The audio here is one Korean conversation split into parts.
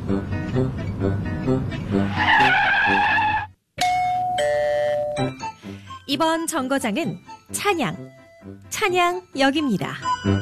이번 정거장은 찬양역입니다.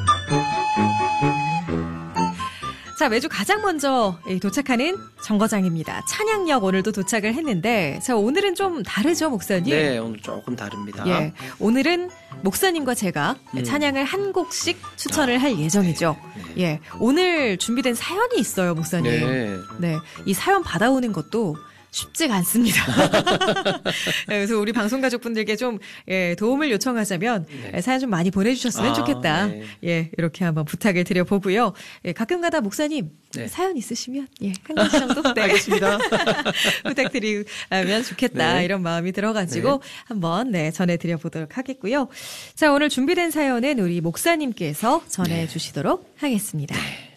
자, 매주 가장 먼저 도착하는 정거장입니다. 찬양역 오늘도 도착을 했는데, 자, 오늘은 좀 다르죠, 목사님? 네, 오늘 조금 다릅니다. 예, 오늘은 목사님과 제가 찬양을 한 곡씩 추천을 할 예정이죠. 네. 예, 오늘 준비된 사연이 있어요, 목사님. 네, 이 사연 받아오는 것도 쉽지가 않습니다. 그래서 우리 방송 가족분들께 좀 도움을 요청하자면 사연 좀 많이 보내주셨으면 좋겠다. 네. 예, 이렇게 한번 부탁을 드려보고요. 예, 가끔가다 목사님 사연 있으시면 한 가지 정도 알겠습니다. 부탁드리면 좋겠다. 이런 마음이 들어가지고 한번 전해드려보도록 하겠고요. 자, 오늘 준비된 사연은 우리 목사님께서 전해주시도록 하겠습니다.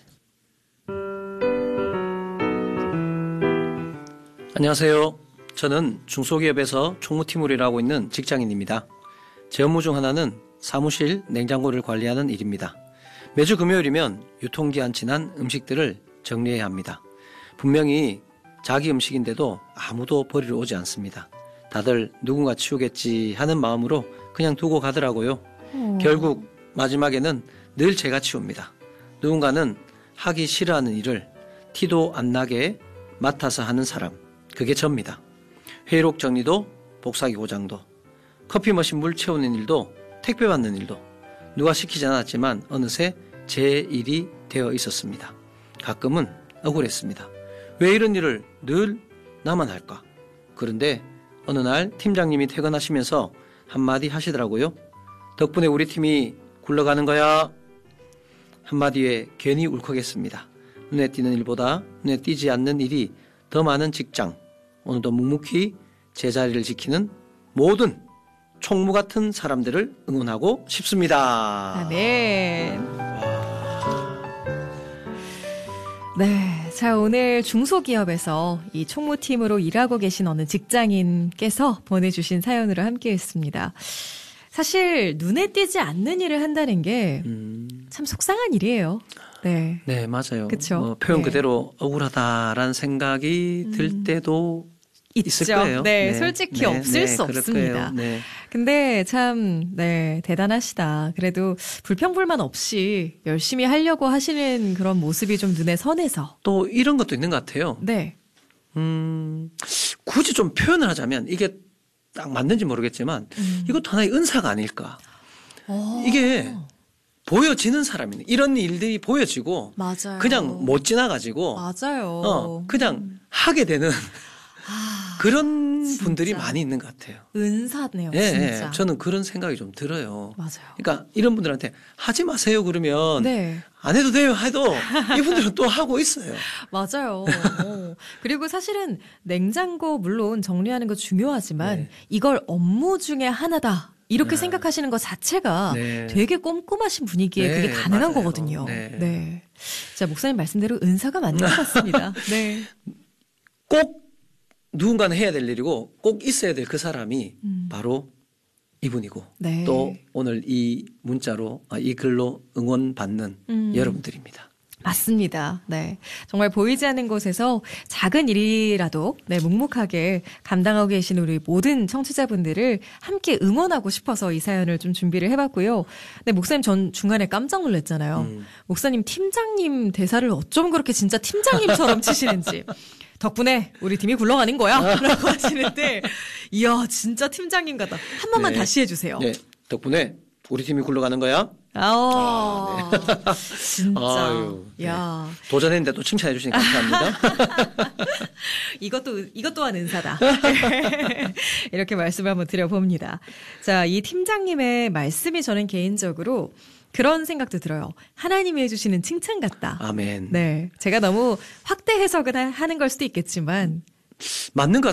안녕하세요. 저는 중소기업에서 총무팀을 일하고 있는 직장인입니다. 제 업무 중 하나는 사무실 냉장고를 관리하는 일입니다. 매주 금요일이면 유통기한 지난 음식들을 정리해야 합니다. 분명히 자기 음식인데도 아무도 버리러 오지 않습니다. 다들 누군가 치우겠지 하는 마음으로 그냥 두고 가더라고요. 결국 마지막에는 늘 제가 치웁니다. 누군가는 하기 싫어하는 일을 티도 안 나게 맡아서 하는 사람, 그게 접니다. 회의록 정리도 복사기 고장도 커피 머신 물 채우는 일도 택배 받는 일도 누가 시키지 않았지만 어느새 제 일이 되어 있었습니다. 가끔은 억울했습니다. 왜 이런 일을 늘 나만 할까? 그런데 어느 날 팀장님이 퇴근하시면서 한마디 하시더라고요. 덕분에 우리 팀이 굴러가는 거야. 한마디에 괜히 울컥했습니다. 눈에 띄는 일보다 눈에 띄지 않는 일이 더 많은 직장, 오늘도 묵묵히 제자리를 지키는 모든 총무 같은 사람들을 응원하고 싶습니다. 네. 네. 자, 오늘 중소기업에서 이 총무팀으로 일하고 계신 어느 직장인께서 보내주신 사연으로 함께 했습니다. 사실 눈에 띄지 않는 일을 한다는 게 참 속상한 일이에요. 네. 네, 맞아요. 그쵸? 표현 그대로 억울하다라는 생각이 들 때도 있을 있죠. 거예요. 네, 솔직히 없을 수 없습니다. 네. 근데 참, 대단하시다. 그래도 불평불만 없이 열심히 하려고 하시는 그런 모습이 좀 눈에 선해서. 또 이런 것도 있는 것 같아요. 네. 굳이 좀 표현을 하자면 이게 딱 맞는지 모르겠지만 이것도 하나의 은사가 아닐까. 이게 보여지는 사람이네. 이런 일들이 보여지고 맞아요. 그냥 못 지나가지고 맞아요. 그냥 하게 되는 그런 진짜. 분들이 많이 있는 것 같아요. 은사네요, 예, 진짜. 예, 저는 그런 생각이 좀 들어요. 맞아요. 그러니까 이런 분들한테 하지 마세요 그러면 네. 안 해도 돼요 해도 이분들은 또 하고 있어요. 맞아요. 그리고 사실은 냉장고 물론 정리하는 거 중요하지만 이걸 업무 중에 하나다. 이렇게 생각하시는 것 자체가 되게 꼼꼼하신 분위기에 그게 가능한 맞아요. 거거든요. 네. 자, 목사님 말씀대로 은사가 맞는 것 같습니다. 네. 꼭 누군가는 해야 될 일이고 꼭 있어야 될 그 사람이 바로 이분이고 또 오늘 이 문자로 이 글로 응원받는 여러분들입니다. 맞습니다. 네. 정말 보이지 않는 곳에서 작은 일이라도 묵묵하게 감당하고 계신 우리 모든 청취자분들을 함께 응원하고 싶어서 이 사연을 좀 준비를 해봤고요. 네, 목사님 전 중간에 깜짝 놀랐잖아요. 목사님 팀장님 대사를 어쩜 그렇게 진짜 팀장님처럼 치시는지. 덕분에 우리 팀이 굴러가는 거야 라고 하시는데 이야 진짜 팀장님 같다. 한 번만 다시 해주세요. 네. 덕분에 우리 팀이 굴러가는 거야. 진짜. 아유, 야. 도전했는데 또 칭찬해 주시니까 감사합니다. 이것 또한 은사다. 이렇게 말씀을 한번 드려봅니다. 자, 이 팀장님의 말씀이 저는 개인적으로 그런 생각도 들어요. 하나님이 해주시는 칭찬 같다. 아멘. 네. 제가 너무 확대 해석을 하는 걸 수도 있겠지만 맞는 것